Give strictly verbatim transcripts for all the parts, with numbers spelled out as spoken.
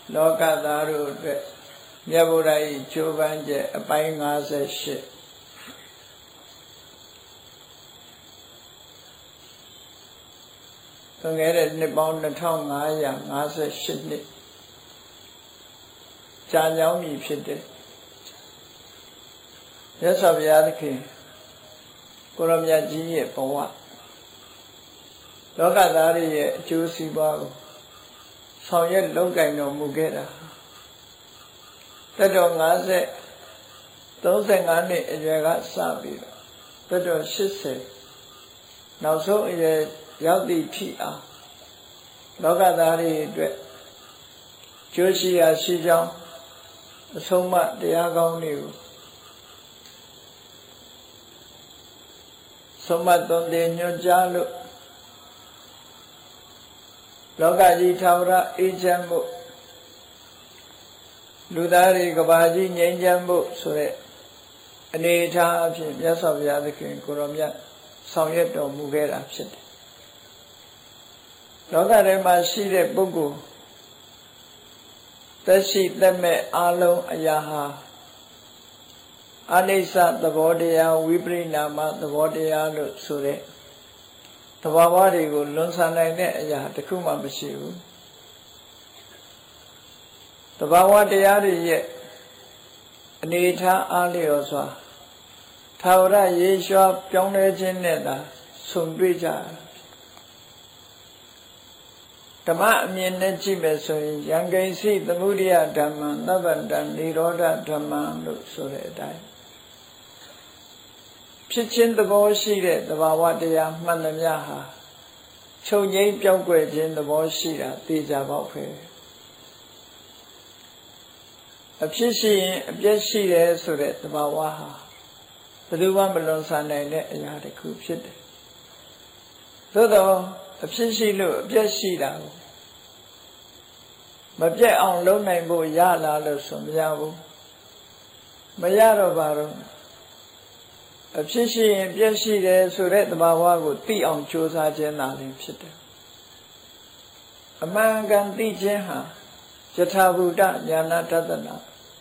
လောကသားတို့အတွက်မြတ်ဗုဒ္ဓ၏ကြိုးပမ်းချက်အပိုင်း၅၈လွန်ခဲ့တဲ့နှစ်ပေါင်း၂၅၅၈နှစ်ကြာညောင်းပြီဖြစ်တဲ့မြတ်စွာဘုရားသခင်ကိုရမြတ်ကြီးရဲ့ဘဝလောကသားတွေရဲ့အကျိုးစီးပွားကိုဆောင်ရွက်လုပ်ကိုင်တော်မူခဲ့တာသက်တော်၅၀ ၃၅နှစ်အရွယ်ကစပြီးတော့သက်တော်၈၀နောက်ဆုံးအရွယ်ရောက်သည့်ထိအောင်လောကသားတွေအတွက်ကျိုးရှိရာရှိကြောင်းအဆုံးအမတရားကောင်းတွေကိုဆုံးမသွန်သင်ညွှန်ကြားလို့လောကကြီးထာဝရအေးချမ်းမှုလူသားတွေကဘာကြီးငြိမ်းချမ်းမှုဆိုတဲ့အနေအထားအဖြစ်မြတ်စွာဘုရားသခင်ကိုရောမြတ်ဆောင်ရွက်တော်မူခဲ့တာဖြစ်တယ်လောကထဲမှာရှိတဲ့ပုဂ္ဂိုလ်သက်ရှိသက်မဲ့အလုံးအရာဟာအနိစ္စသဘောတရားဝိပရိနာမသဘောတရားလို့ဆိုတဲ့သဘာဝတွေကိုလွန်ဆန်နိုင်တဲ့အရာတစ်ခုမှမရှိဘူးသဘာဝတရားတွေရဲ့အနေထားအားလျော်စွာထာဝရရေရွှာပြောင်းလဲခြင်းနဲ့သာဆုံတွေ့ကြဓမ္မအမြင်နဲ့ကြည့်မယ်ဆိုရင်ယံကိဉ္စိသမုဒယဓမ္မံသဗ္ဗန္တံនិရောဓဓမ္မံလို့ဆိုတဲ့အတိုင်းဖြစ်ခြင်းသဘောရှိတဲ့သဘာဝတရားမှန်သမျှဟာချုပ်ငြိမ်းပြောင်းကွယ်ခြင်းသဘောရှိတာသိကြပါ့ပဲအဖြစ်ရှိရင်အပျက်ရှိတယ်ဆိုတဲ့သဘာဝဟာဘယ်သူမှမလွန်ဆန်နိုင်တဲ့အရာတစ်ခုဖြစ်တယ်သို့တော့အဖြစ်ရှိလို့အပျက်ရှိတာကိုမပြတ်အောင်လုပ်နိုင်ဖို့ရလာလို့ဆိုမရဘူးမရတော့ပါတော့အဖြစ်ရှိရင်ပြည့်ရှိတယ်ဆိုတဲ့သဘာဝကိုသိအောင်ကြိုးစားခြင်းသာလျှင်ဖြစ်တယ်အမှန်ကန်သိခြင်းဟာယထာဘူတဉာဏတတနာ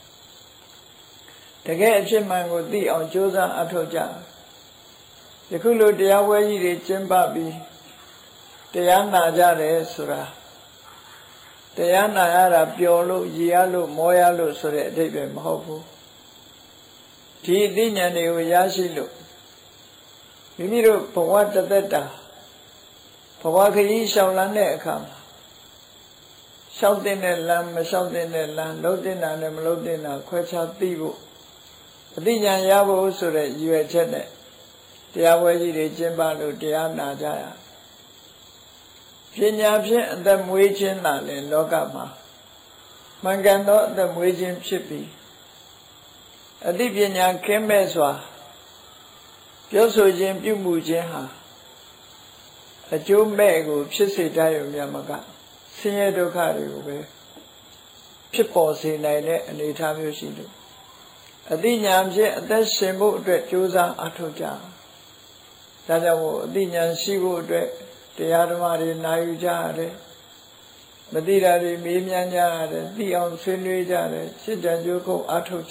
တကယ်အဖြစ်မှန်ကိုသိအောင်ကြိုးစားအထောက်ကြယခုလိုတရားဝဲကြီးတွေကျင်းပပြီးတရားနာကြတယ်ဆိုတာတရားနာရတာပျော်လို့ရည်ရလို့မောရလို့ဆိုတဲ့အဓိပ္ပာယ်မဟုတ်ဘူးဒီအသိဉာဏ်တွေကိုရရှိလို့မိမိတို့ဘဝတသက်တာဘဝခရီးရှောင်လန်းတဲ့အခါမှာရှောက်တဲ့လမ်းမရှောက်တဲ့လမ်းလုံးတဲ့တာနဲ့မလုံးတဲ့တာခွဲခြားသိဖို့အသိဉာဏ်ရဖို့ဆိုတဲ့ရည်ရွယ်ချက်နဲ့တရားဝဲကြီးတွေကျင့်ပလို့တရားနာကြရပညာဖြင့်အသက်မွေးခြင်းသာလေလောကမှာမှန်ကန်သောအသက်မွေးခြင်းဖြစ်ပြီးအသိပညာကင်းမဲ့စွာပြောဆိုခြင်းပြုမှုခြင်းဟာအကျိုးမဲ့ကိုဖြစ်စေတတ်ရုံမျှမကဆင်းရဲဒုက္ခတွေကိုပဲဖြစ်ပေါ်စေနိုင်တဲ့အနေအထားမျိုးရှိလို့အသိဉာဏ်ဖြင့်အသက်ရှင်ဖို့အတွက်ကြိုးစားအထောက်ကြဒါကြောင့်မို့အသိဉာဏ်ရှိဖို့အတွက်တရားဓမ္မတွေနာယူကြရတယ်မသိတာတွေမေးမြန်းကြရတယ်သိအောင်ဆွေးနွေးကြတယ်ရှင်းကြံကြိုးကုပ်အထောက်ကြ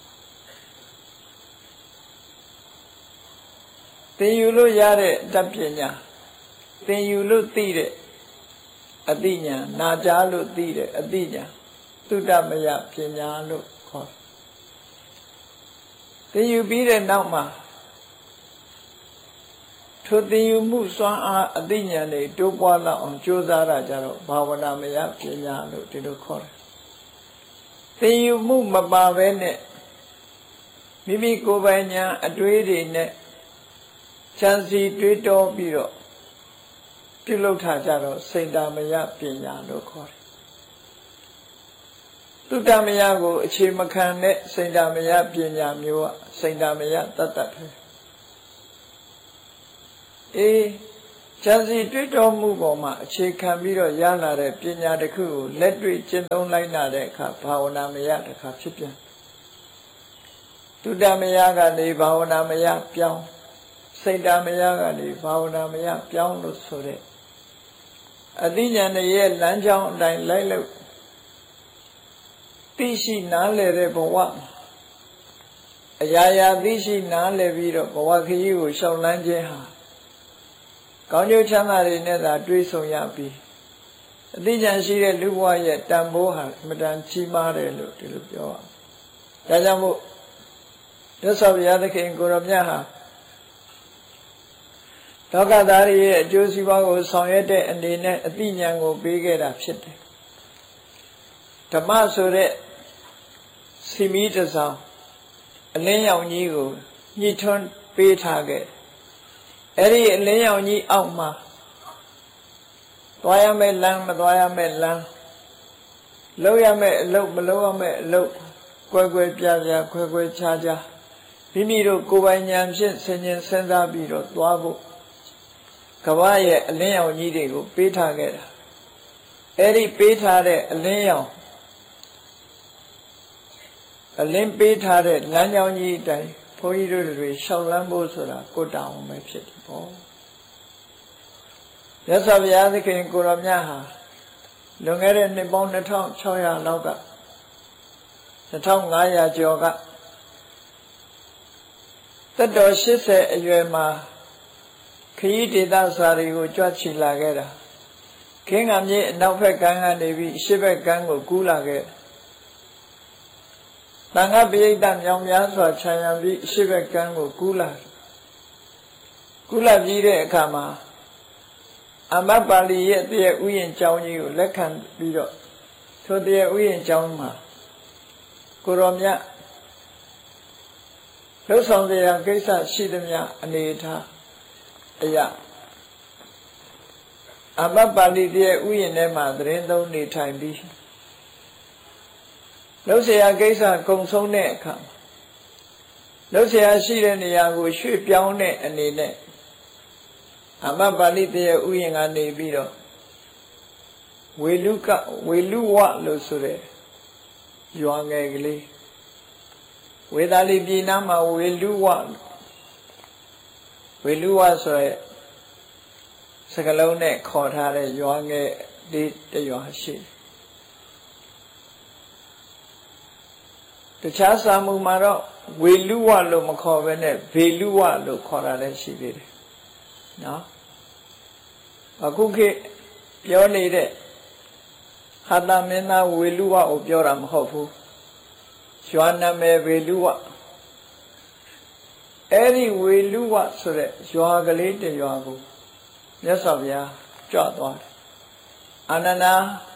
သင်ယူလို့ရတဲ့တတ်ပညာသင်ယူလို့သိတဲ့အသိဉာဏ်နာကြားလို့သိတဲ့အသိဉာဏ်သုတမယပညာလို့ခေါ်သင်ယူပြီးတဲ့နောက်မှာထိုသင်ယူမှုစွမ်းအားအသိဉာဏ်တွေတိုးပွားလောက်အောင်ကြိုးစားရကြတော့ဘာဝနာမယပညာလို့ဒီလိုခေါ်တယ်သင်ယူမှုမပါဘဲနဲ့မိမိကိုယ်ပိုင်ဉာဏ်အတွေးတွေနဲ့ချမ်းစီတွေးတောပြီးတော့ပြုလုပ်ထားကြတော့စိတ်တမယပညာလို့ခေါ်တယ်သုတမယကိုအခြေမခံတဲ့စိတ်တမယပညာမျိုးကစိတ်တမယတတ်တတ်ပဲအေးချမ်းစီတွေးတောမှုပေါ်မှာအခြေခံပြီးတော့ရလာတဲ့ပညာတစ်ခုကိုလက်တွေ့ကျင့်သုံးလိုက်နာတဲ့အခါဘာဝနာမယတစ်ခါဖြစ်ပြန်သုတမယကနေဘာဝနာမယပြောင်းစိတ်တမယကနေဘာဝနာမယပြောင်းလို့ဆိုတဲ့အသိဉာဏ်ရဲ့လမ်းကြောင်းအတိုင်းလိုက်လို့သိရှိနားလည်တဲ့ဘဝအရာရာသိရှိနားလည်ပြီးတော့ဘဝခရီးကိုရှောင်လန်းခြင်းဟာကောင်းကျိုးချမ်းသာတွေနဲ့သာတွေးဆုံရပြီးအသိဉာဏ်ရှိတဲ့လူဘဝရဲ့တန်ဖိုးဟာအမတန်ကြီးမားတယ်လို့ဒီလိုပြောရအောင်။ဒါကြောင့်မို့မြတ်စွာဘုရားသခင်ကိုရောမြတ်ဟာလောကသားရဲ့အကျိုးစီးပွားကိုဆောင်ရွက်တဲ့အနေနဲ့အသိဉာဏ်ကိုပေးခဲ့တာဖြစ်တယ်။ဓမ္မဆိုတဲ့စီမီတစောင်းအလင်းရောင်ကြီးကိုညှိထွန်းပေးထားခဲ့အဲ့ဒီအလင်းရောင်ကြီးအောက်မှာသွားရမယ့်လမ်းမသွားရမယ့်လမ်းလုပ်ရမယ့်အလုပ်မလုပ်ရမယ့်အလုပ်ကွယ်ကွယ်ပြားပြားခွဲခွဲခြားခြားမိမိတို့ကိုယ်ပိုင်ဉာဏ်ဖြင့်ဆင်ခြင်စဉ်းစားပြီးတော့သွားဖို့ကမ္ဘာရဲ့အလင်းရောင်ကြီးတွေကိုပေးထားခဲ့တာအဲ့ဒီပေးထားတဲ့အလင်းရောင်အလင်းပေးထားတဲ့လမ်းကြောင်းကြီးအတိုင်းဘုန်းကြီးတို့တွေရှောင်လန်းဖို့ဆိုတာကိုယ်တောင်းပဲဖြစ်တယ်ပေါ့မြတ်စွာဘုရားသခင်ကိုရောမြတ်ဟာလွန်ခဲ့တဲ့နှစ်ပေါင်းနှစ်ထောင်ခြောက်ရာလောက်ကနှစ်ထောင်ငါးရာကျော်ကသက်တော်ရှစ်ဆယ်အရွယ်မှာခရီးဒေသစာတွေကိုကြွချီလာခဲ့တာခင်းကမြေအနောက်ဘက်ကမ်းကနေပြီးအရှေ့ဘက်ကမ်းကိုကူးလာခဲ့တန်ခါပရိသတ်မြောင်များစွာခြံရံပြီးအရှိဘက်ကမ်းကိုကူးလာကူးလာပြီးတဲ့အခါမှာအမတ်ပါဠိရဲ့တည်းဥယျာဉ်ကျောင်းကြီးကိုလက်ခံပြီးတော့ထိုတည်းဥယျာဉ်ကျောင်းမှာကိုရောမြတ်လှုပ်ဆောင်တဲ့ကိစ္စရှိသမျှအနေထားအရာအမတ်ပါဠိတည်းဥယျာဉ်ထဲမှာသတင်းသုံးနေထိုင်ပြီးလှုပ်ရှားကိစ္စကုံဆုံးတဲ့အခါလှုပ်ရှားရှိတဲ့နေရာကိုရွှေ့ပြောင်းတဲ့အနေနဲ့အမပါဠိတရားဥယျာဉ်ကနေပြီးတော့ဝေလူကဝေလူဝလို့ဆိုတဲ့ရွာငယ်ကလေးဝေသာလီပြည်နားမှာဝေလူဝဝေလူဝဆိုတဲ့စကလုံးနဲ့ခေါ်ထားတဲ့ရွာငယ်လေးတရွာရှိတခြားစာမှုမှာတော့ဝေလူဝလို့မခေါ်ဘဲနဲ့ဗေလူဝလို့ခေါ်တာလည်းရှိသေးတယ်နော်အခုခေတ်ပြောနေတဲ့ဟာတာမင်းသားဝေလူဝကိုပြောတာမဟုတ်ဘူးရွာနာမည်ဗေလူဝအဲ့ဒီဝေလူဝဆိုတဲ့ရွာကလေးတရွာကိုမြတ်စွာဘုရားကြွသွားတယ်အာနန္ဒာ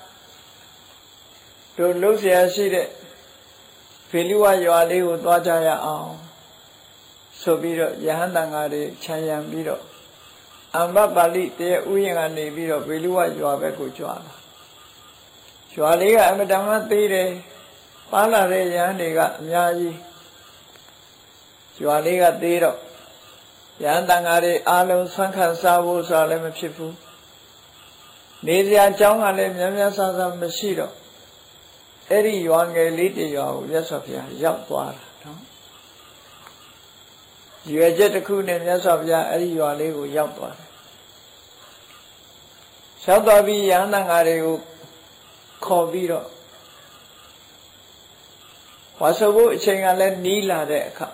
တို့လှုပ်ရှားရှိတဲ့ဖေလူဝရွာလေးကိုသွားကြရအောင်ဆိုပြီးတော့ယဟန်တန်ဃာတွေခြံရံပြီးတော့အမ္ဘပါဠိတရားဥယျာဉ်ကနေပြီးတော့ဖေလူဝရွာဘက်ကိုကြွလာရွာလေးကအမတန်မှသေးတယ်ပါလာတဲ့ယဟန်တွေကအများကြီးရွာလေးကသေးတော့ယဟန်တန်ဃာတွေအားလုံးဆွမ်းခံစားဖို့ဆိုတာလည်းမဖြစ်ဘူးနေစရာအကြောင်းကလည်းများများဆဆမရှိတော့အဲ့ဒီရွာငယ်လေးတရွာကိုမြတ်စွာဘုရားရောက်သွားတာနော်ရွယ်ချက်တစ်ခုနဲ့မြတ်စွာဘုရားအဲ့ဒီရွာလေးကိုရောက်သွားတယ်ရောက်သွားပြီးယဟန်တန်ဃာတွေကိုခေါ်ပြီးတော့ဝါဆိုဖို့အချိန်ကလည်းနီးလာတဲ့အခါ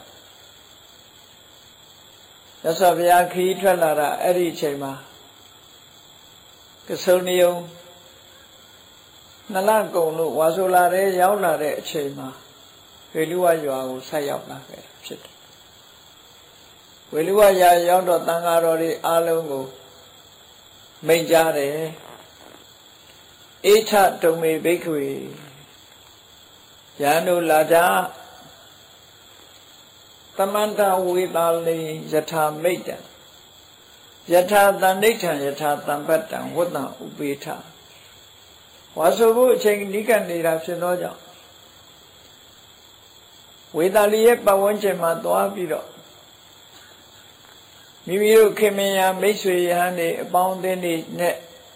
မြတ်စွာဘုရားခရီးထွက်လာတာအဲ့ဒီအချိန်မှာကဆုံနေုံနလကုံလို့ဝါဆိုလာတဲ့ရောက်လာတဲ့အချိန်မှာဝေလူဝရွာကိုဆက်ရောက်လာခဲ့ဖြစ်တယ်ဝေလူဝရွာရောက်တော့တန်ဃာတော်တွေအားလုံးကိုမိန့်ကြားတယ်အေထတုံမေဘိက္ခွေယန္တုလာကြသမန္တဝေသာလိယထာမိတ်တံယထာတန္ဋိဋ္ဌံယထာတံပတ္တံဝတ္တံဥပေထဝါဆိုဖို့အချိန်နိကနေတာဖြစ်သောကြောင့်ဝေသာလီရဲ့ပတ်ဝန်းကျင်မှာသွားပြီးတော့မိမိတို့ခင်မင်ယာမိတ်ဆွေယဟန်တွေအပေါင်းအသင်းတွေနဲ့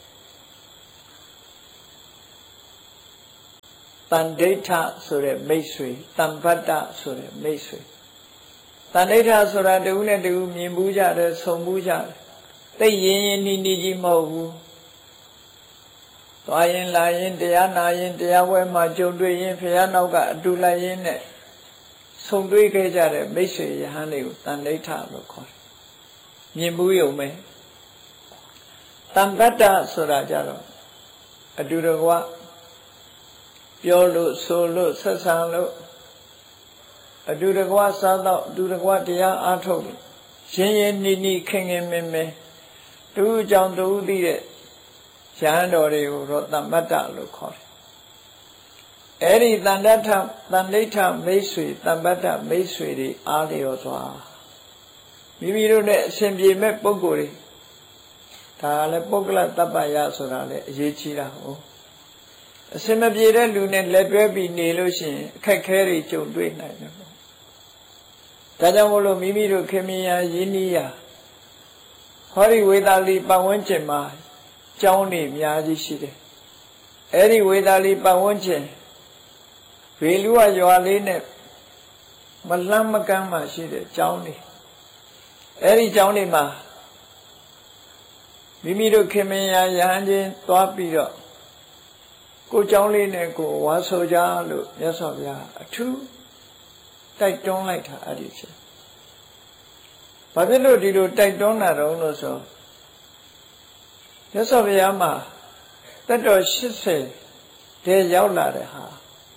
တန်ဒိဋ္ဌဆိုတဲ့မိတ်ဆွေတံပတ္တဆိုတဲ့မိတ်ဆွေတန်ဒိဋ္ဌဆိုတာတဦးနဲ့တဦးမြင်ဘူးကြတယ်ဆုံဘူးကြတယ်သိရင်ရင်နီးနီးကြီးမဟုတ်ဘူးသွားရင်လာရင်တရားနာရင်တရားဝဲမှာကြုံတွေ့ရင်ဘုရားနောက်ကအတူလိုက်ရင်နဲ့ဆုံတွေ့ခဲ့ကြတဲ့မိတ်ဆွေယဟန်တွေကိုတန်ဋိဌလို့ခေါ်တယ်မြင်မှုယုံပဲတန်တတ္တဆိုတာကြတော့အတူတကွပြောလို့ဆိုလို့ဆက်ဆံလို့အတူတကွစားတော့အတူတကွတရားအားထုတ်လို့ရင်းရင်းနှီးနှီးခင်ခင်မင်မင်တူအကြောင်းတူသိတဲ့ရဟန်းတော်တွေကိုတော့တမ္ပတ္တလို့ခေါ်တယ်အဲ့ဒီတန်တထတန်ဋိဌမိတ်ဆွေတမ္ပတ္တမိတ်ဆွေတွေအားလျော်စွာမိမိတို့နဲ့အရှင်ပြေမဲ့ပုဂ္ဂိုလ်တွေဒါလည်းပုဂ္ဂလတပ္ပယဆိုတာလည်းအရေးကြီးတာဟုတ်အရှင်မပြေတဲ့လူနဲ့လက်တွဲပြီးနေလို့ရှိရင်အခက်ခဲတွေကြုံတွေ့နိုင်တယ်ဒါကြောင့်မို့လို့မိမိတို့ခင်မင်ယာယဉ်နီးယာဟောဒီဝေသာလီပတ်ဝန်းကျင်မှာကျောင်းတွေအများကြီးရှိတယ်အဲ့ဒီဝေသာလီပတ်ဝန်းကျင်ဘေလူဝရွာလေးနဲ့မလမ်းမကမ်းမှာရှိတဲ့ကျောင်းတွေအဲ့ဒီကျောင်းတွေမှာမိမိတို့ခင်မင်ယာယဟန်ချင်းသွားပြီးတော့ကိုကျောင်းလေးနဲ့ကိုဝါဆိုကြလို့မြတ်စွာဘုရားအထူးတိုက်တွန်းလိုက်တာအဲ့ဒီချက်ဘာဖြစ်လို့ဒီလိုတိုက်တွန်းတာတော့လို့ဆိုမြတ်စွာဘုရားမှာတက်တော်၈၀တည်းရောက်လာတဲ့ဟာ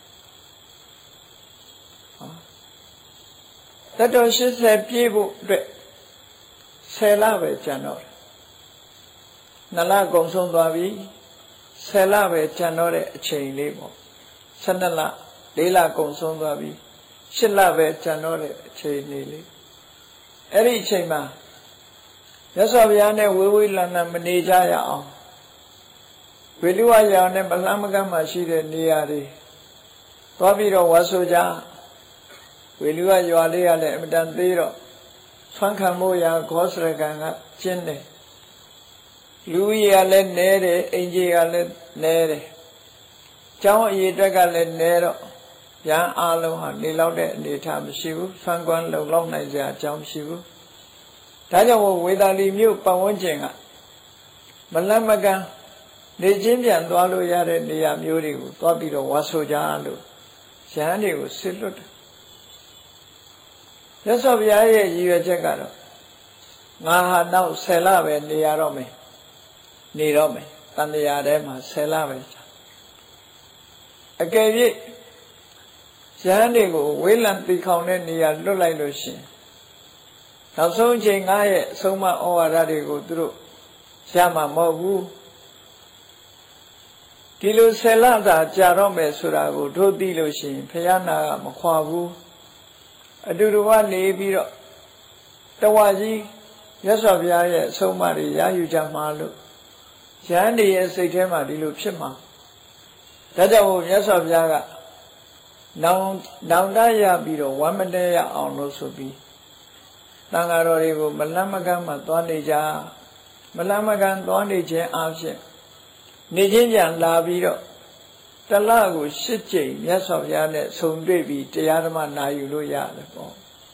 တက်တော်၈၀ပြည့်ဖို့အတွက်ဆယ်လပဲကျန်တော့တယ်နှစ်လကုန်ဆုံးသွားပြီဆယ်လပဲကျန်တော့တဲ့အချိန်လေးပေါ့ဆယ်နှစ်လလေးလကုန်ဆုံးသွားပြီရှစ်လပဲကျန်တော့တဲ့အချိန်လေးလေးအဲ့ဒီအချိန်မှာမြတ်စွာဘုရားနဲ့ဝေးဝေးလံလံမနေကြရအောင်ဝေလူဝရောင်နဲ့မလှမ်းမကမ်းမှရှိတဲ့နေရာတွေသွားပြီးတော့ဝါဆိုကြဝေလူဝရွာလေးကလည်းအမတန်သေးတော့ဆွမ်းခံမို့ရာဂောစရကံကကျင်းတယ်လူကြီးကလည်းနဲတယ်အင်ကြီးကလည်းနဲတယ်ကျောင်းအရေးအတွက်ကလည်းနဲတော့ရန်အားလုံးဟာနေလောက်တဲ့အနေအထားမရှိဘူးဆွမ်းကွမ်းလုံလောက်နိုင်ကြအကြောင်းမရှိဘူးဒါကြောင့်ဝေသာလီမြို့ပတ်ဝန်းကျင်ကမလတ်မကန်းနေချင်းပြန်သွားလို့ရတဲ့နေရာမျိုးတွေကိုသွားပြီးတော့ဝါဆိုကြလို့ရဟန်းတွေကိုဆစ်လွတ်တယ်မြတ်စွာဘုရားရဲ့ရည်ရွယ်ချက်ကတော့ငါဟာနောက်ဆယ်လပဲနေရတော့မယ်နေတော့မယ်တန်တရားထဲမှာဆယ်လပဲအကယ်၍ရဟန်းတွေကိုဝေးလံတီခေါင်တဲ့နေရာလွတ်လိုက်လို့ရှိရင်နောက်ဆုံးအချိန်ငါရဲ့အဆုံးအမဩဝါဒတွေကိုသူတို့ရမှာမဟုတ်ဘူးဒီလိုဆယ်လသာကြာတော့မယ်ဆိုတာကိုတို့သိလို့ရှိရင်ဘုရားနာကမခွာဘူးအတူတူကနေပြီးတော့တဝါကြီးမြတ်စွာဘုရားရဲ့အဆုံးအမတွေရယူကြမှာလို့ရဟန်းတွေရဲ့စိတ်ထဲမှာဒီလိုဖြစ်မှာဒါကြောင့်မြတ်စွာဘုရားကနောင်နောင်တရပြီးတော့ဝမ်းမတဲရအောင်လို့ဆိုပြီးတန်ဃာတော်တွေကိုမလမ်းမကမ်းမှာသွားနေကြမလမ်းမကမ်းသွားနေခြင်းအပြင်နေချင်းပြန်လာပြီးတော့တလကိုရှစ်ကြိမ်မြတ်စွာဘုရားနဲ့ဆုံတွေ့ပြီးတရားဓမ္မနာယူလို့ရတယ်ပေါ့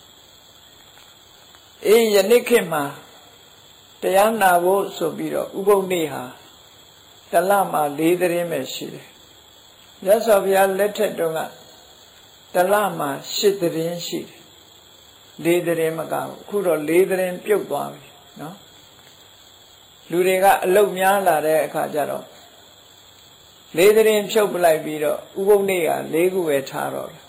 အေးယနေ့ခေတ်မှာတရားနာဖို့ဆိုပြီးတော့ဥပုသ်နေ့ဟာတလမှာလေးသတင်းပဲရှိတယ်မြတ်စွာဘုရားလက်ထက်တုန်းကတလမှာရှစ်သတင်းရှိတယ်လေးသတင်းမကဘူးအခုတော့လေးသတင်းပြုတ်သွားပြီနော်လူတွေကအလုတ်များလာတဲ့အခါကျတော့လေးသတင်းဖြုတ်ပလိုက်ပြီးတော့ဥပုသ်နေ့ကလေးခုပဲထားတော့တယ်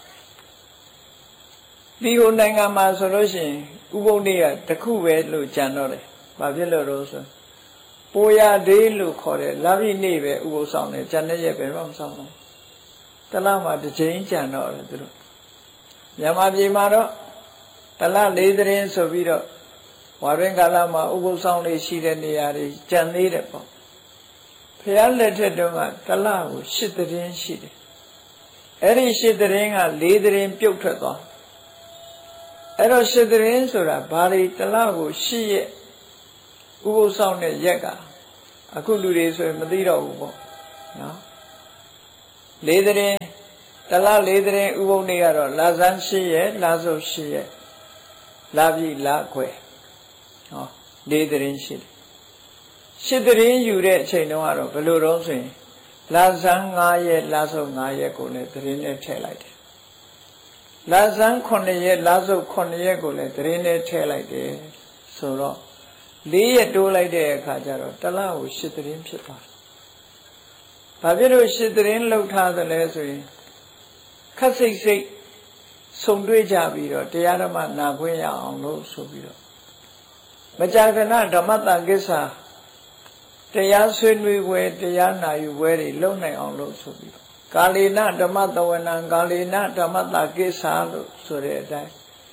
ဒီဟိုနိုင်ငံမှာဆိုလို့ရှိရင်ဥပုသ်နေ့ကတစ်ခုပဲလို့ကြံတော့တယ်ဘာဖြစ်လို့လို့ဆိုပိုရဒေးလို့ခေါ်တယ်လပြည့်နေ့ပဲဥပုသ်ဆောင်တယ်ကြံတဲ့ရက်ပဲတော့မဆောင်ဘူးတလမှာတစ်ချိန်ကြံတော့တယ်သူတို့မြန်မာပြည်မှာတော့တလလေးသတင်းဆိုပြီးတော့ဝါရင်းကာလမှာဥပုသ်ဆောင်လေးရှိတဲ့နေရာတွေကြံသေးတယ်ပေါ့ဘုရားလက်ထက်တုန်းကတလကိုရှစ်သတင်းရှိတယ်အဲ့ဒီရှစ်သတင်းကလေးသတင်းပြုတ်ထွက်သွားအဲ့တော့ရှစ်သတင်းဆိုတာဘာတွေတလကိုရှစ်ရက်ဥပုသ်ဆောင်တဲ့ရက်ကအခုလူတွေဆိုရင်မသိတော့ဘူးပေါ့နော်လေးသတင်းတလလေးသတင်းဥပုသ်နေ့ကတော့လာဇန်ရှစ်ရက်လာစုပ်ရှစ်ရက်လာပြီလာခွဲဟောလေးသတင်းရှိတယ်ရှစ်သတင်းယူတဲ့အချိန်တုန်းကတော့ဘယ်လိုတော့ဆိုရင်လာဇန်ငါးရက်လာစုပ်ငါးရက်ကိုလည်းသရင်နဲ့ထည့်လိုက်တယ်လာဇန်ခုနှစ်ရက်လာစုပ်ခုနှစ်ရက်ကိုလည်းသရင်နဲ့ထည့်လိုက်တယ်ဆိုတော့လေးရက်တိုးလိုက်တဲ့အခါကျတော့တစ်လကိုရှစ်သရင်ဖြစ်သွားတယ်ဘာဖြစ်လို့ရှစ်သရင်လှုပ်ထားသလဲဆိုရင်ခက်စိတ်စိတ်ဆုံတွေ့ကြပြီးတော့တရားဓမ္မနာခွင့်ရအောင်လို့ဆိုပြီးတော့မကြာခဏဓမ္မတန်ကိစ္စတရားဆွေးနွေးပွဲတရားနာယူပွဲတွေလုပ်နိုင်အောင်လို့ဆိုပြီးတော့ကာလေနဓမ္မတဝနံကာလေနဓမ္မတကိစ္စလို့ဆိုတဲ့အတိုင်း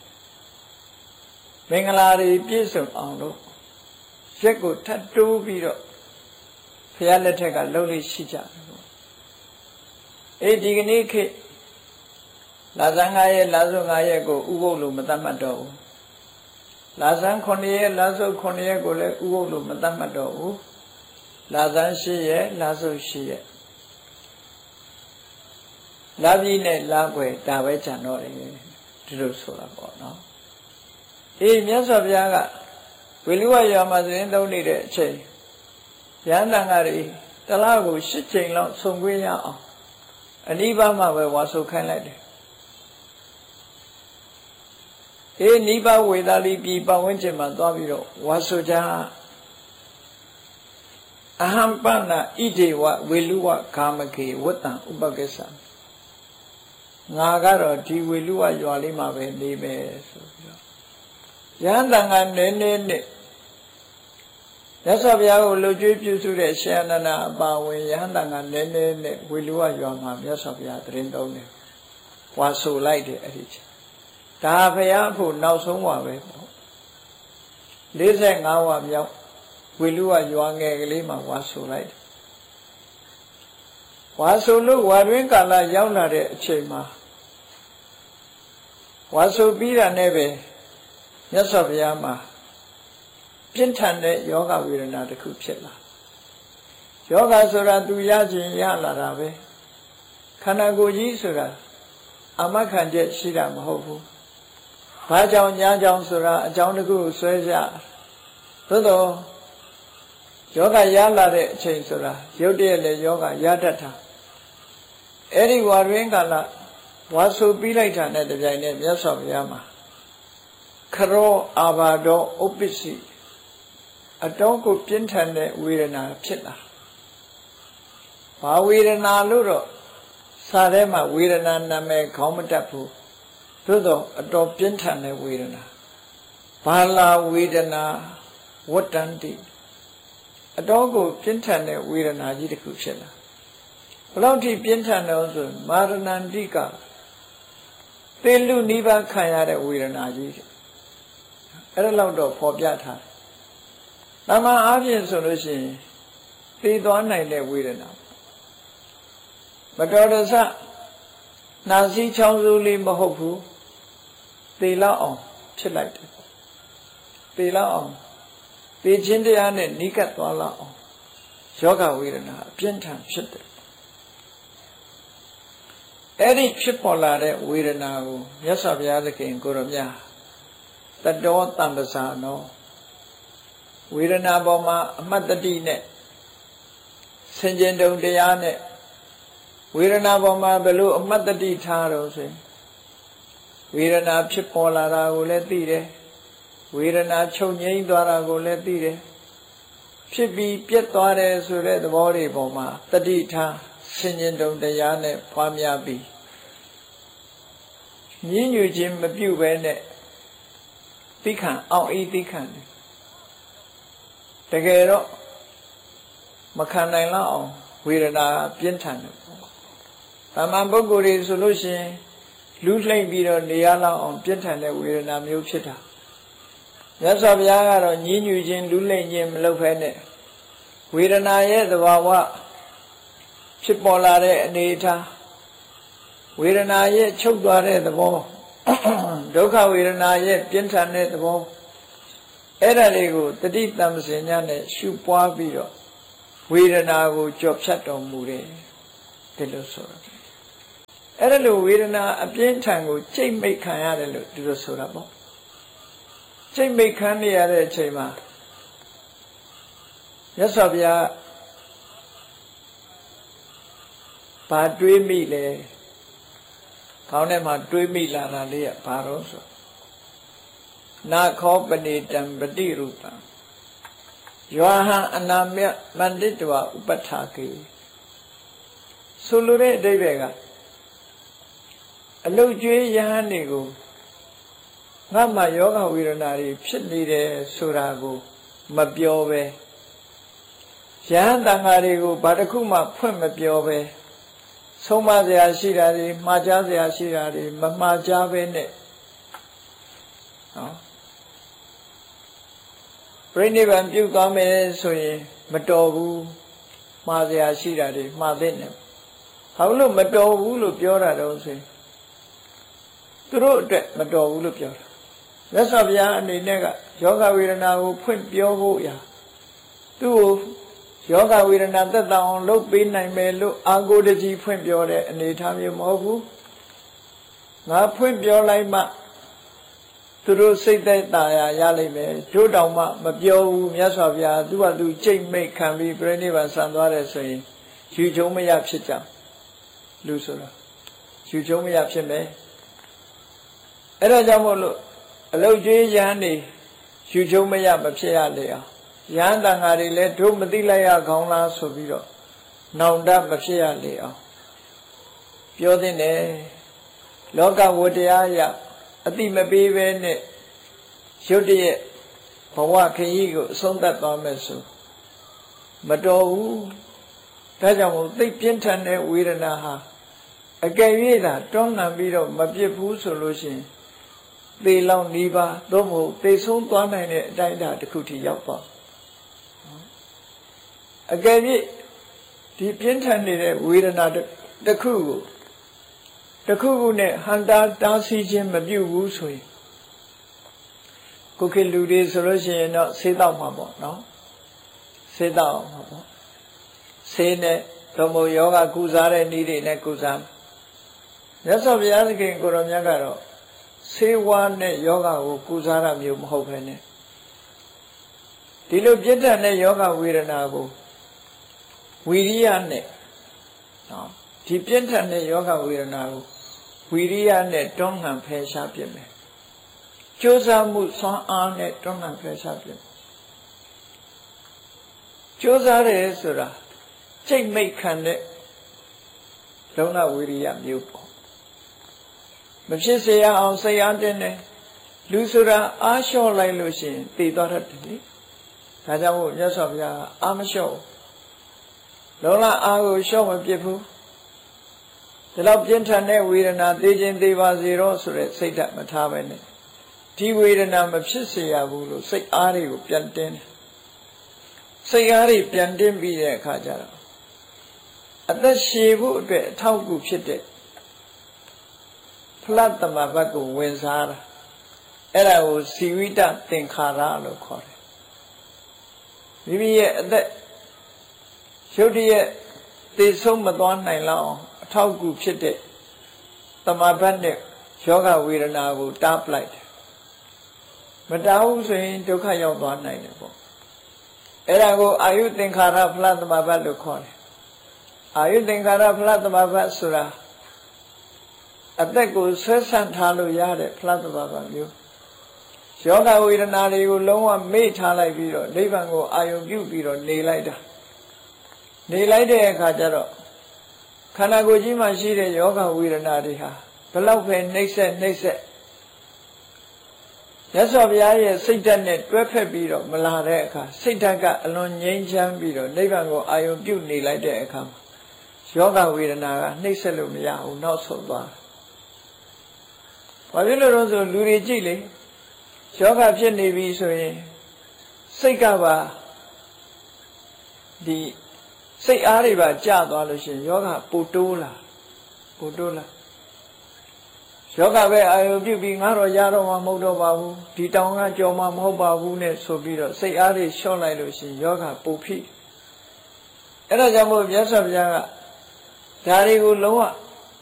မင်္ဂလာတွေပြည့်စုံအောင်လို့ရက်ကိုထပ်တိုးပြီးတော့ဘုရားလက်ထက်ကလှုပ်လို့ရှိကြတယ်ပေါ့အေးဒီကနေ့ခေတ်လာဇန်ငါးရက်လာစုပ်ငါးရက်ကိုဥပုပ်လို့မသတ်မှတ်တော့ဘူးလာဇန်ခုနှစ်ရက်လာစုပ်ခုနှစ်ရက်ကိုလည်းဥပုပ်လို့မသတ်မှတ်တော့ဘူးလာဇန်ရှစ်ရက်လာစုပ်ရှစ်ရက်လာပြီနဲ့လာွယ်ဒါပဲကြံတော့တယ်ဒီလိုဆိုတာပေါ့နော်အေးမြတ်စွာဘုရားကဝေလူဝရွာမှာသတင်းသုံးနေတဲ့အချိန်ရဟန်းတန်ဃာတွေတလားကိုရှစ်ချိန်လောက်ဆုံခွင့်ရအောင်အနိဗ္ဗာန်မှာပဲဝါဆိုခိုင်းလိုက်တယ်အေးနိဗ္ဗာန်ဝေသာလီပြည်ပတ်ဝန်းကျင်မှာသွားပြီးတော့ဝါဆိုကြအဟံပဏ္ဏဣဒေဝဝေလူဝဂါမကေဝတ္တံဥပက္ကစ္စငါကတော့ဒီဝေလူဝရွာလေးမှာပဲနေမယ်ဆိုပြီးတော့ရဟန်းတန်ဃာနည်းနည်းနဲ့မြတ်စွာဘုရားကိုလှုပ်ကြွေးပြုစုတဲ့ရှင်အနန္ဒာအပါဝင်ရဟန်းတန်ဃာနည်းနည်းနဲ့ဝေလူဝရွာမှာမြတ်စွာဘုရားတရင်သုံးတယ်ဝါဆိုလိုက်တယ်အဲ့ဒီချင်းဒါဘုရားဖို့နောက်ဆုံးပါပဲပေါ့လေးဆယ်ငါးဝါမြောက်ဝေလူဝရွာငယ်ကလေးမှာဝါဆိုလိုက်တယ်ဝါဆိုလို့ဝါတွင်ကာလရောက်လာတဲ့အချိန်မှာဝါဆိုပြီးတာနဲ့ပဲမြတ်စွာဘုရားမှာပြင်းထန်တဲ့ယောဂဝေဒနာတစ်ခုဖြစ်လာယောဂဆိုတာသူရခြင်းရလာတာပဲခန္ဓာကိုယ်ကြီးဆိုတာအမခံချက်ရှိတာမဟုတ်ဘူးဘာကြောင့်ညာကြောင့်ဆိုတာအကြောင်းတစ်ခုကိုဆွဲကြသို့တော့ယောဂရလာတဲ့အချိန်ဆိုတာရုပ်တရက်လည်းယောဂရတတ်တာအဲ့ဒီဝါရင်းကာလဝါဆိုပြီးလိုက်တာနဲ့တပြိုင်နက်မြတ်စွာဘုရားမှာခရောအာဘာဒောဥပ္ပစ္စည်းအတောကိုပြင်းထန်တဲ့ဝေဒနာဖြစ်လာဘာဝေဒနာလို့တော့စာထဲမှာဝေဒနာနာမည်ခေါင်းမတတ်ဘူးသို့တော့အတော်ပြင်းထန်တဲ့ဝေဒနာဘာလာဝေဒနာဝတ္တန္တိအတော်ကိုပြင်းထန်တဲ့ဝေဒနာကြီးတစ်ခုဖြစ်လာဘယ်လောက်ထိပြင်းထန်တယ်ဆိုမာရဏန္တိကသေလူနိဗ္ဗာန်ခံရတဲ့ဝေဒနာကြီးအဲ့ဒါလောက်တော့ဖော်ပြထားတယ်။တမန်အားဖြင့်ဆိုလို့ရှိရင်သေသွားနိုင်တဲ့ဝေဒနာမတော်တဆနာစီချောင်းစုလေးမဟုတ်ဘူးသေလောက်အောင်ဖြစ်လိုက်တယ်။သေလောက်အောင်သေခြင်းတရားနဲ့နိကတ်သွားလောက်အောင်ယောဂဝေဒနာအပြင်းထန်ဖြစ်တယ်။အဲ့ဒီဖြစ်ပေါ်လာတဲ့ဝေဒနာကိုမြတ်စွာဘုရားသခင်ကိုရောမြတ်တတောတံပဇာနောဝေဒနာပေါ်မှာအမှတ်တတိနဲ့ဆင်ခြင်တုံတရားနဲ့ဝေဒနာပေါ်မှာဘယ်လိုအမှတ်တတိထားတော့ဆိုရင်ဝေဒနာဖြစ်ပေါ်လာတာကိုလည်းသိတယ်ဝေဒနာချုပ်ငြိမ်းသွားတာကိုလည်းသိတယ်ဖြစ်ပြီးပြတ်သွားတယ်ဆိုတဲ့သဘောတွေပေါ်မှာတတိထားဆင်ခြင်တုံတရားနဲ့ဖွားများပြီးညှဉ်းညူခြင်းမပြုဘဲနဲ့သိခံအောင်အေးသိခံတယ်တကယ်တော့မခံနိုင်လောက်အောင်ဝေဒနာပြင်းထန်တယ်ပေါ့။တာမန်ပုဂ္ဂိုလ်တွေဆိုလို့ရှိရင်လူလှိမ့်ပြီးတော့နေရလောက်အောင်ပြင်းထန်တဲ့ဝေဒနာမျိုးဖြစ်တာ။မြတ်စွာဘုရားကတော့ညှဉ်းညူခြင်းလူလှိမ့်ခြင်းမလုပ်ဘဲနဲ့ဝေဒနာရဲ့သဘာဝဖြစ်ပေါ်လာတဲ့အနေအထားဝေဒနာရဲ့ချုပ်သွားတဲ့သဘောဒုက္ခဝေဒနာရဲ့ပြင်းထန်တဲ့သဘောအဲ့ဒါလေးကိုတတိတမ္ပစင်ညာနဲ့ရှုပွားပြီးတော့ဝေဒနာကိုကြော်ဖြတ်တော်မူတယ်ဒီလိုဆိုတော့အဲ့ဒါလိုဝေဒနာအပြင်းထန်ကိုကြိတ်မိတ်ခံရတယ်လို့ဒီလိုဆိုတာပေါ့ကြိတ်မိတ်ခံနေရတဲ့အချိန်မှာမြတ်စွာဘုရားဘာတွေးမိလဲခေါင်းထဲမှာတွေးမိလာတာလေးကဘာလို့ဆိုနာခောပဏိတံပတိရူပံယောဟံအနာမြတ်မန္တိတဝဥပဋ္ဌာကေဆိုလိုတဲ့အဓိပ္ပာယ်ကအလုတ်ကျွေးယဟန်တွေကိုငါမှယောဂဝေဒနာတွေဖြစ်နေတယ်ဆိုတာကိုမပြောပဲယဟန်တန်ဃာတွေကိုဘာတစ်ခုမှဖွင့်မပြောပဲဆုံးမစရာရှိတာတွေမှားကြားစရာရှိတာတွေမမှားကြားပဲနဲ့နော်ပြိဋိဘံပြုသွားမယ်ဆိုရင်မတော်ဘူးမှားစရာရှိတာတွေမှားတဲ့နဲ့ဘာလို့မတော်ဘူးလို့ပြောတာတော့ဆိုရင်သူတို့အတွက်မတော်ဘူးလို့ပြောတာမြတ်စွာဘုရားအနေနဲ့ကယောဂဝေဒနာကိုဖွင့်ပြောဖို့ရာသူ့ကိုယောဂဝေဒနာသက်သာအောင်လုပ်ပေးနိုင်မယ်လို့အာကိုတကြီးဖွင့်ပြောတဲ့အနေအထားမျိုးမဟုတ်ဘူးငါဖွင့်ပြောလိုက်မှသူတို့စိတ်သက်သာရာရလိမ့်မယ်တို့တောင်မှမပြောဘူးမြတ်စွာဘုရားသူ့ဟာသူကြိတ်မိတ်ခံပြီးပြိဋိဘံဆံသွားတယ်ဆိုရင်ယူချုံမရဖြစ်ကြလူဆိုတာယူချုံမရဖြစ်မယ်အဲ့ဒါကြောင့်မို့လို့အလုတ်ကျွေးရဟန်းနေယူချုံမရမဖြစ်ရလေအောင်ယဟန်တန်ဃာတွေလည်းတို့မသိလိုက်ရကောင်းလားဆိုပြီးတော့နောင်တမဖြစ်ရလေအောင်ပြောသင့်တယ်လောကဝတ္တရားအရအတိမပေးပဲနဲ့ရုတ်တရက်ဘဝခရီးကိုအဆုံးသတ်သွားမယ်ဆိုမတော်ဘူးဒါကြောင့်မို့သိပြင်းထန်တဲ့ဝေဒနာဟာအကယ်၍သာတွန်းလှန်ပြီးတော့မပြစ်ဘူးဆိုလို့ရှိရင်သေလောင်နေပါသို့မဟုတ်သေဆုံးသွားနိုင်တဲ့အတိုင်းအတာတစ်ခုထိရောက်ပါအကယ်၍ဒီပြင်းထန်နေတဲ့ဝေဒနာတစ်ခုကိုတစ်ခုခုနဲ့ဟန်တာတားဆီးခြင်းမပြုဘူးဆိုရင်ကိုယ်ကလူတွေဆိုလို့ရှိရင်တော့ဆေးတော့မှာပေါ့နော်ဆေးတော့မှာပေါ့ဆေးနဲ့သို့မဟုတ်ယောဂကုစားတဲ့နည်းတွေနဲ့ကုစားမြတ်စွာဘုရားသခင်ကိုရောမြတ်ကတော့ဆေးဝါးနဲ့ယောဂကိုကုစားတာမျိုးမဟုတ်ဘဲနဲ့ဒီလိုပြည့်တဲ့နဲ့ယောဂဝေဒနာကိုဝီရိယနဲ့နော်ဒီပြင်းထန်တဲ့ယောဂဝေဒနာကိုဝီရိယနဲ့တွန်းလှန်ဖယ်ရှားပြမယ်ကြိုးစားမှုဆွမ်းအားနဲ့တွန်းလှန်ဖယ်ရှားပြမယ်ကြိုးစားတယ်ဆိုတာစိတ်မိတ်ခံတဲ့လုံလဝီရိယမျိုးပေါ့မဖြစ်စေရအောင်စိတ်အားတင်းတယ်လူဆိုတာအားလျှော့လိုက်လို့ရှိရင်တည်သွားတတ်တယ်လေဒါကြောင့်မို့မြတ်စွာဘုရားအားမလျှော့လုံလအားကိုလျှော့မပြစ်ဘူးဒီလောက်ပြင်းထန်တဲ့ဝေဒနာသိခြင်းသိပါစေတော့ဆိုတဲ့စိတ်ဓာတ်မထားပဲနဲ့ဒီဝေဒနာမဖြစ်စေရဘူးလို့စိတ်အားတွေကိုပြန်တင်းတယ်စိတ်အားတွေပြန်တင်းပြီးတဲ့အခါကျတော့အသက်ရှည်ဖို့အတွက်အထောက်အကူဖြစ်တဲ့ဖလတ်တမဘတ်ကိုဝင်စားတာအဲ့ဒါကိုစီဝိတသင်္ခါရလို့ခေါ်တယ်မိမိရဲ့အသက်ရုပ်တရက်သိဆုံးမသွားနိုင်လောက်အောင်အထောက်အကူဖြစ်တဲ့တမဘတ်နဲ့ယောဂဝေဒနာကိုတားပလိုက်တယ်မတားဘူးဆိုရင်ဒုက္ခရောက်သွားနိုင်တယ်ပေါ့အဲ့ဒါကိုအာယုသင်္ခါရဖလတ်တမဘတ်လို့ခေါ်တယ်အာယုသင်္ခါရဖလတ်တမဘတ်ဆိုတာအသက်ကိုဆွဲဆန့်ထားလို့ရတဲ့ဖလတ်တမဘတ်မျိုးယောဂဝေဒနာတွေကိုလုံးဝမေ့ထားလိုက်ပြီးတော့နိဗ္ဗာန်ကိုအာယုပြုပြီးတော့နေလိုက်တာနေလိုက်တဲ့အခါကျတော့ခန္ဓာကိုယ်ကြီးမှာရှိတဲ့ယောဂဝေဒနာတွေဟာဘလောက်ပဲနှိမ့်ဆက်နှိမ့်ဆက်မြတ်စွာဘုရားရဲ့စိတ်ဓာတ်နဲ့တွဲဖက်ပြီးတော့မလာတဲ့အခါစိတ်ဓာတ်ကအလွန်ငြိမ်းချမ်းပြီးတော့နိဗ္ဗာန်ကိုအာယုပြုနေလိုက်တဲ့အခါမှာယောဂဝေဒနာကနှိမ့်ဆက်လို့မရဘူးနောက်ဆုံးသွားဘာဖြစ်လို့လဲဆိုလူတွေကြည့်လေယောဂဖြစ်နေပြီဆိုရင်စိတ်ကပါဒီစိတ်အားတွေပါကျသွားလို့ရှိရင်ယောဂပိုတိုးလာပိုတိုးလာယောဂပဲအာယုပြုပြီးငါတော့ရတော့မှမဟုတ်တော့ပါဘူးဒီတောင်ကကြော်မှမဟုတ်ပါဘူးနဲ့ဆိုပြီးတော့စိတ်အားတွေလျှော့လိုက်လို့ရှိရင်ယောဂပိုဖိအဲ့ဒါကြောင့်မို့မြတ်စွာဘုရားကဒါတွေကိုလုံးဝ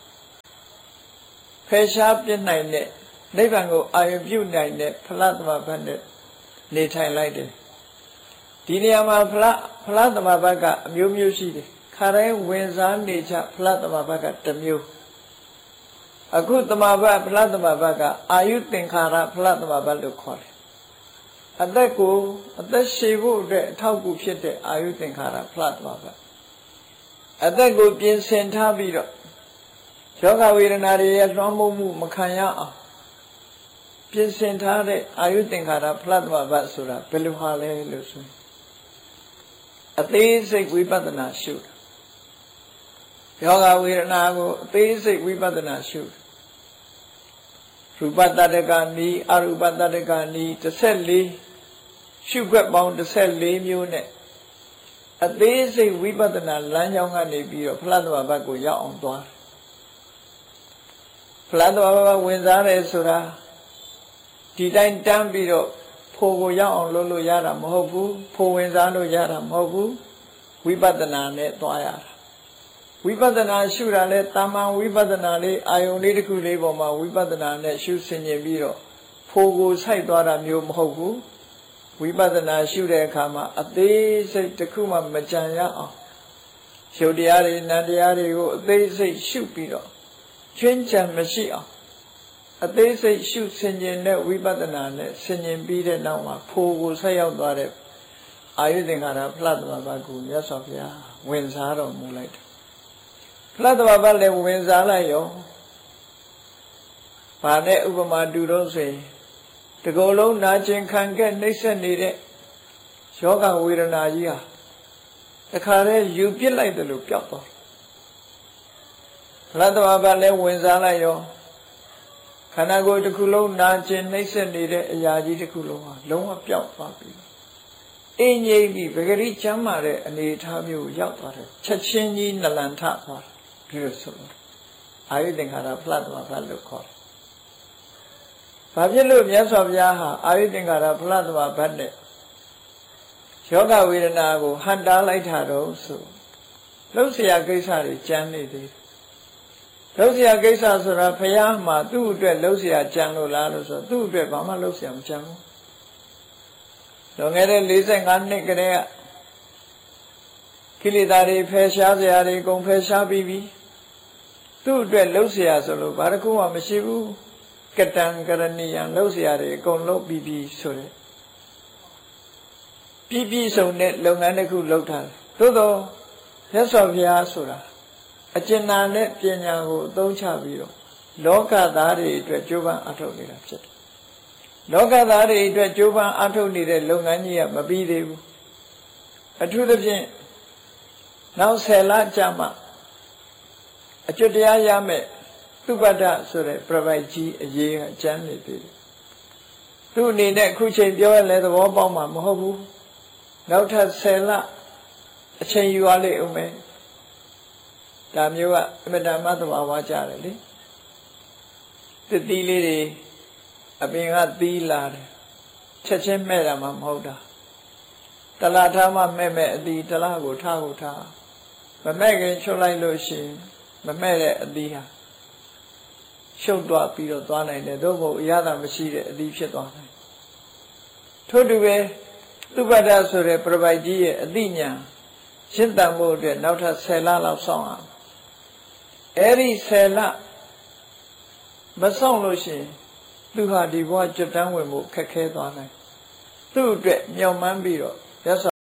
ဖယ်ရှားပြစ်နိုင်တဲ့နိဗ္ဗာန်ကိုအာယုပြုနိုင်တဲ့ဖလားသမဘတ်နဲ့နေထိုင်လိုက်တယ်ဒီနေရာမှာဖလားဖလားသမဘတ်ကအမျိုးမျိုးရှိတယ်ခခါတိုင်းဝင်စားနေကြဖလားသမဘတ်ကတစ်မျိုးအခုသမဘတ်ဖလားသမဘတ်ကအာယုသင်္ခါရဖလားသမဘတ်လို့ခေါ်တယ်အသက်ကိုအသက်ရှည်ဖို့အတွက်အထောက်အကူဖြစ်တဲ့အာယုသင်္ခါရဖလားသမဘတ်အသက်ကိုပြင်ဆင်ထားပြီးတော့ယောဂဝေဒနာတွေရဲ့လွှမ်းမိုးမှုမခံရအောင်ပြင်ဆင်ထားတဲ့အာယုသင်္ခါရဖလားသမဘတ်ဆိုတာဘယ်လိုဟာလဲလို့ဆိုရင်အသေးစိတ်ဝိပဿနာရှုယောဂဝေဒနာကိုအသေးစိတ်ဝိပဿနာရှုရူပတတ္တကနီအရူပတတ္တကနီ14ရှုခွက်ပေါင်း14မျိုးနဲ့အသေးစိတ်ဝိပဿနာလမ်းကြောင်းကနေပြီးတော့ဖလားသမဘတ်ကိုရောက်အောင်သွားဖလားသမဘတ်ဝင်စားတယ်ဆိုတာဒီတိုင်းတန်းပြီးတော့ဖိုကိုရောက်အောင်လုပ်လို့ရတာမဟုတ်ဘူးဖိုဝင်စားလို့ရတာမဟုတ်ဘူးဝိပဿနာနဲ့သွားရတာဝိပဿနာရှုတာလဲတာမန်ဝိပဿနာလေးအာယုန်လေးတစ်ခုလေးပေါ်မှာဝိပဿနာနဲ့ရှုဆင်ခြင်ပြီးတော့ဖိုကိုစိုက်သွားတာမျိုးမဟုတ်ဘူးဝိပဿနာရှုတဲ့အခါမှာအသေးစိတ်တစ်ခုမှမကြံရအောင်ရှုတရားတွေနံတရားတွေကိုအသေးစိတ်ရှုပြီးတော့ချွင်းချံမရှိအောင်အသေးစိတ်ရှုဆင်ခြင်တဲ့ဝိပဿနာနဲ့ဆင်ခြင်ပြီးတဲ့နောက်မှာဖိုကိုဆက်ရောက်သွားတဲ့အာယုသင်္ခါရဖလားသမဘတ်ကိုမြတ်စွာဘုရားဝင်စားတော်မူလိုက်တယ်ဖလားသမဘတ်လည်းဝင်စားလိုက်ရောဘာနဲ့ဥပမာတူတော့ဆိုရင်တကောလုံးနာကျင်ခံခဲ့နှိမ့်ဆက်နေတဲ့ယောဂဝေဒနာကြီးဟာတခါတည်းယူပစ်လိုက်တယ်လို့ပျောက်သွားဖလားသမဘတ်လည်းဝင်စားလိုက်ရောခန္ဓာကိုယ်တစ်ခုလုံးနာကျင်နှိမ့်ဆက်နေတဲ့အရာကြီးတစ်ခုလုံးဟာလုံးဝပျောက်သွားပြီအင်းငြိမ့်ပြီးပဂရိချမ်းမာတဲ့အနေအထားမျိုးရောက်သွားတယ်ချက်ချင်းကြီးနလန်ထသွားတယ်ပြီးတော့ဆိုတော့အာယုသင်္ခါရဖလားသမဘတ်လို့ခေါ်တယ်။ဘာဖြစ်လို့မြတ်စွာဘုရားဟာအာယုသင်္ခါရဖလားသမဘတ်နဲ့ယောဂဝေဒနာကိုဟန်တားလိုက်တာတော့ဆိုလှုပ်เสียကိစ္စတွေကြမ်းနေသေးတယ်လှုပ်เสียကိစ္စဆိုတာဘုရားမှာသူ့အတွက်လှုပ်เสียကြံလို့လားလို့ဆိုသူ့အတွက်ဘာမှလှုပ်เสียမကြံဘူးလွန်ခဲ့တဲ့45နှစ်ကတည်းကကိလေသာတွေဖယ်ရှားเสียတွေကုန်ဖယ်ရှားပြီးပြီသူ့အတွက်လှုပ်เสียဆိုလို့ဘာတစ်ခုမှမရှိဘူးကတံကရဏီယံလှုပ်เสียတွေအကုန်လုပ်ပြီးပြီဆိုတဲ့ပြည့်ပြည့်စုံတဲ့လုပ်ငန်းတစ်ခုလုပ်ထားတယ်သို့တော့မြတ်စွာဘုရားဆိုတာအကျဉ်းနာနဲ့ပညာကိုအသုံးချပြီးတော့လောကသားတွေအတွက်ကြိုးပမ်းအထောက်နေတာဖြစ်တယ်။လောကသားတွေအတွက်ကြိုးပမ်းအထောက်နေတဲ့လုပ်ငန်းကြီးကမပြီးသေးဘူး။အထူးသဖြင့်နောက်ဆယ်လကြာမှအကျွတ်တရားရမယ်သုပတ္တဆိုတဲ့ပြပိုက်ကြီးအရေးကကျမ်းနေသေးတယ်။သူ့အနေနဲ့အခုချိန်ပြောရလဲသဘောပေါက်မှာမဟုတ်ဘူး။နောက်ထပ်ဆယ်လအချိန်ယူရလိမ့်ဦးမယ်။ဒါမျိုးကအမတမသဘာဝကြတယ်လေတတိလေးတွေအပင်ကသီးလာတယ်ချက်ချင်းမဲ့တာမှမဟုတ်တာတလားထားမှမဲ့မဲ့အသီးတလားကိုထားကိုထားမမဲ့ခင်ချုပ်လိုက်လို့ရှိရင်မမဲ့တဲ့အသီးဟာရှုပ်သွားပြီးတော့သွားနိုင်တယ်သို့မဟုတ်အရသာမရှိတဲ့အသီးဖြစ်သွားနိုင်ထို့တူပဲသုဘတ္တဆိုတဲ့ပြပိုက်ကြီးရဲ့အသိဉာဏ်ရှင်းတန်ဖို့အတွက်နောက်ထပ်ဆယ်လလောက်စောင့်ရအဲ့ဒီဆယ်လမဆောင်လို့ရှိရင်သူဟာဒီဘဝကြွတန်းဝင်မှုခက်ခဲသွားနိုင်သူ့အတွက်မြောင်မှန်းပြီးတော့